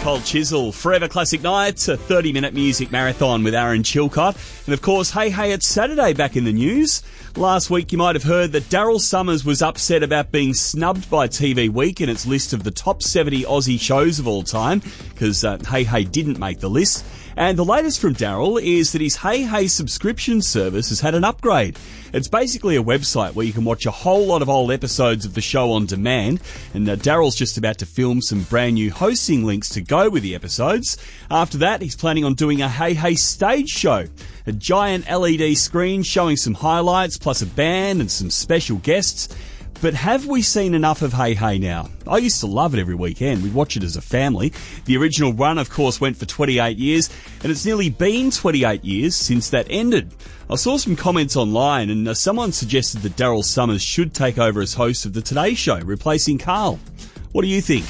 Cold Chisel, Forever Classic Nights, a 30-minute music marathon with Aaron Chilcott. And of course, hey, it's Saturday back in the news. Last week you might have heard that Daryl Somers was upset about being snubbed by TV Week in its list of the top 70 Aussie shows of all time, because Hey didn't make the list. And the latest from Daryl is that his Hey subscription service has had an upgrade. It's basically a website where you can watch a whole lot of old episodes of the show on demand, and Daryl's just about to film some brand new hosting links to go with the episodes. After that, he's planning on doing a Hey stage show, a giant LED screen showing some highlights, plus a band and some special guests. But have we seen enough of Hey now? I used to love it every weekend. We'd watch it as a family. The original run, of course, went for 28 years, and it's nearly been 28 years since that ended. I saw some comments online, and someone suggested that Daryl Somers should take over as host of the Today Show, replacing Carl. What do you think?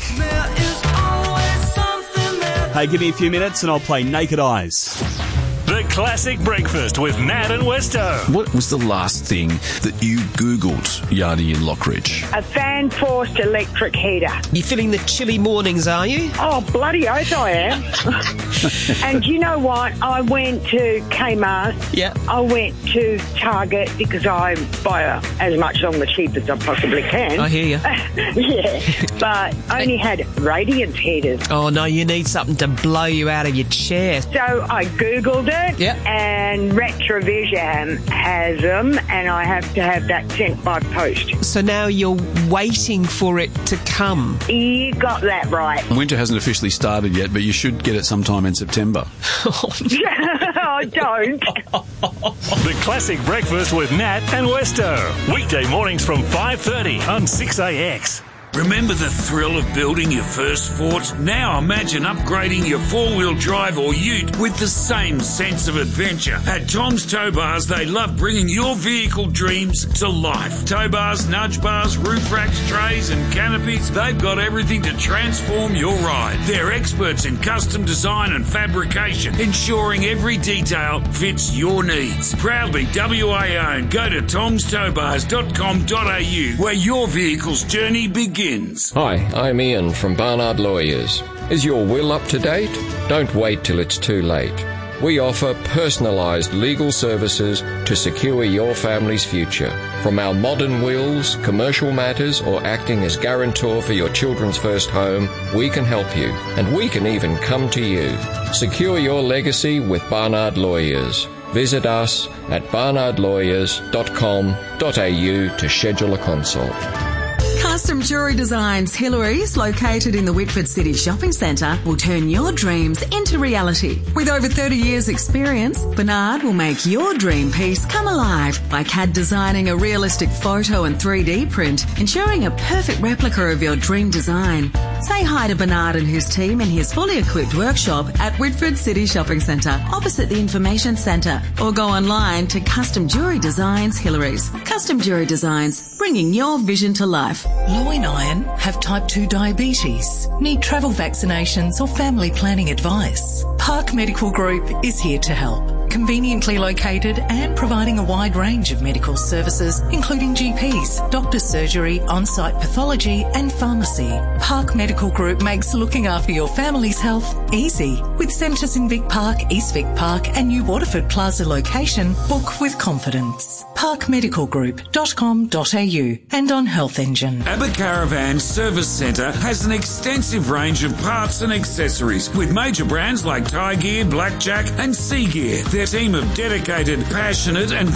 Hey, give me a few minutes and I'll play Naked Eyes. The Classic Breakfast with Nat and Westo. What was the last thing that you Googled, Yardy in Lockridge? A fan-forced electric heater. You're feeling the chilly mornings, are you? Oh, bloody oath I am. And you know what? I went to Kmart. Yeah. I went to Target because I buy as much on the cheap as I possibly can. I hear you. Yeah. But only had radiance heaters. Oh, no, you need something to blow you out of your chair. So I Googled it. Yep. And Retrovision has them, and I have to have that sent by post. So now you're waiting for it to come. You got that right. Winter hasn't officially started yet, but you should get it sometime in September. I don't. The Classic Breakfast with Nat and Westo. Weekday mornings from 5:30 on 6AX. Remember the thrill of building your first fort? Now imagine upgrading your four-wheel drive or ute with the same sense of adventure. At Tom's Tow Bars, they love bringing your vehicle dreams to life. Tow bars, nudge bars, roof racks, trays and canopies, they've got everything to transform your ride. They're experts in custom design and fabrication, ensuring every detail fits your needs. Proudly WA owned. Go to tomstowbars.com.au where your vehicle's journey begins. Hi, I'm Ian from Barnard Lawyers. Is your will up to date? Don't wait till it's too late. We offer personalised legal services to secure your family's future. From our modern wills, commercial matters, or acting as guarantor for your children's first home, we can help you. And we can even come to you. Secure your legacy with Barnard Lawyers. Visit us at barnardlawyers.com.au to schedule a consult. Custom Jewellery Designs Hillary's, located in the Whitford City Shopping Centre, will turn your dreams into reality. With over 30 years' experience, Bernard will make your dream piece come alive by CAD designing a realistic photo and 3D print, ensuring a perfect replica of your dream design. Say hi to Bernard and his team in his fully equipped workshop at Whitford City Shopping Centre, opposite the Information Centre, or go online to Custom Jewellery Designs Hillary's. Custom Jewellery Designs, bringing your vision to life. Low in iron, have type 2 diabetes, need travel vaccinations or family planning advice. Park Medical Group is here to help. Conveniently located and providing a wide range of medical services, including GPs, doctor's surgery, on-site pathology and pharmacy. Park Medical Group makes looking after your family's health easy. With centres in Vic Park, East Vic Park and New Waterford Plaza location, book with confidence. parkmedicalgroup.com.au and on Health Engine. Abba Caravan Service Centre has an extensive range of parts and accessories with major brands like Thai Gear, Blackjack and Sea Gear. Their team of dedicated, passionate and